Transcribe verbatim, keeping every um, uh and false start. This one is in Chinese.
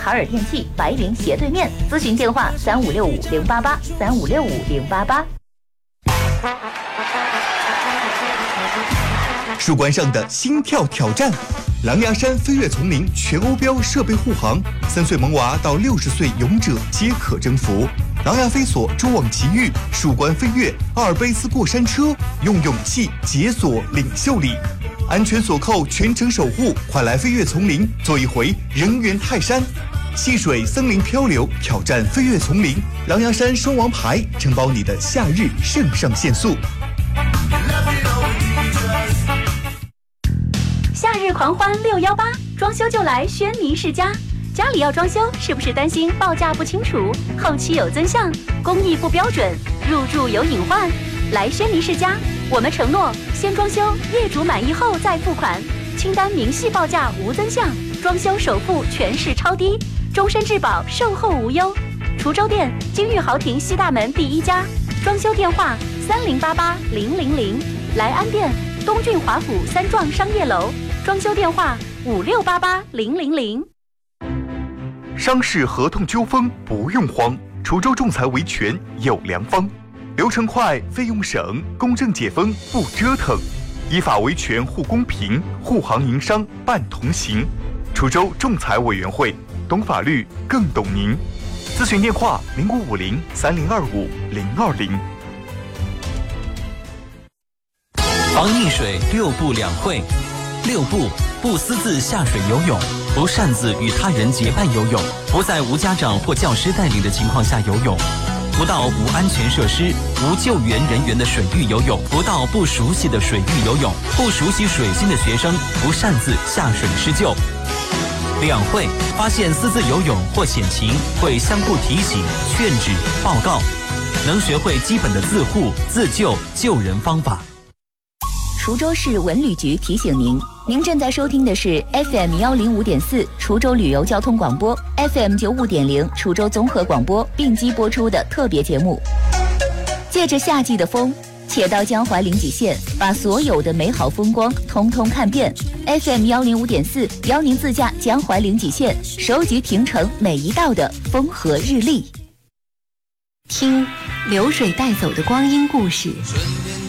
卡尔电器白云斜对面，咨询电话三五六五零八八三五六五零八八。 树冠上的心跳挑战，狼牙山飞跃丛林全欧标设备护航，三岁萌娃到六十岁勇者皆可征服。狼牙飞索蛛网奇遇，树冠飞跃，阿尔卑斯过山车，用勇气解锁领袖力，安全锁扣全程守护，快来飞跃丛林，做一回人猿泰山。戏水森林漂流，挑战飞跃丛林，狼牙山双王牌承包你的夏日肾上腺素。 夏日狂欢六一八，装修就来轩尼世家。家里要装修，是不是担心报价不清楚，后期有增项，工艺不标准，入住有隐患？来轩尼世家，我们承诺先装修，业主满意后再付款，清单明细报价无增项，装修首付全市超低，终身质保，售后无忧。滁州店金玉豪庭西大门第一家，装修电话三零八八零零零，莱安店东郡华府三幢商业楼，装修电话五六八八零零零。 商事合同纠纷不用慌，滁州仲裁维权有良方，流程快，费用省，公正解封不折腾，依法维权护公平，护航营商办同行。滁州仲裁委员会，懂法律更懂您。咨询电话零五五零三零二五零二零。 防溺水六不两会。六不：不私自下水游泳，不擅自与他人结伴游泳，不在无家长或教师带领的情况下游泳，不到无安全设施、无救援人员的水域游泳，不到不熟悉的水域游泳，不熟悉水性的学生不擅自下水施救。两会：发现私自游泳或险情，会相互提醒、劝止、报告，能学会基本的自护、自救、救人方法。 滁州市文旅局提醒您，您正在收听的是 F M 一零五点四滁州旅游交通广播 ，F M 九五点零滁州综合广播并机播出的特别节目。借着夏季的风，且到江淮临济县，把所有的美好风光通通看遍。F M 一零五点四邀您自驾江淮临济县，收集平城每一道的风和日丽。 听流水带走的光阴故事。